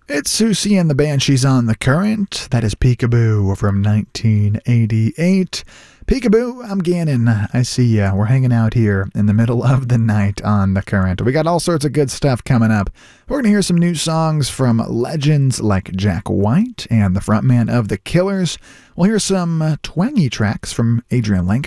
It's Susie and the Banshees on the Current. That is Peekaboo from 1988. Peekaboo, I'm Gannon. I see ya. We're hanging out here in the middle of the night on the Current. We got all sorts of good stuff coming up. We're going to hear some new songs from legends like Jack White and the frontman of The Killers. We'll hear some twangy tracks from Adrian Lenker.